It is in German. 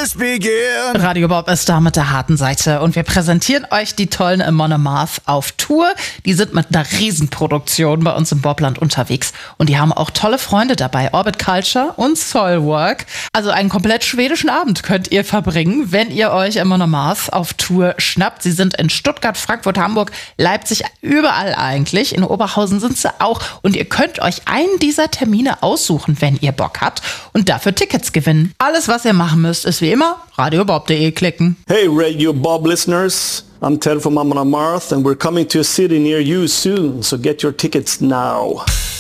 this begin? Radio Bob ist da mit der harten Seite und wir präsentieren euch die tollen Amon Amarth auf Tour. Die sind mit einer Riesenproduktion bei uns im Bobland unterwegs und die haben auch tolle Freunde dabei, Orbit Culture und Soilwork. Also einen komplett schwedischen Abend könnt ihr verbringen, wenn ihr euch Amon Amarth auf Tour schnappt. Sie sind in Stuttgart, Frankfurt, Hamburg, Leipzig, überall eigentlich. In Oberhausen sind sie auch und ihr könnt euch einen dieser Termine aussuchen, wenn ihr Bock habt und dafür Tickets gewinnen. Alles, was ihr machen müsst, ist wie immer radiobob.de klicken. Hey Radio Bob listeners, I'm Ted from Amon Amarth and we're coming to a city near you soon, so get your tickets now.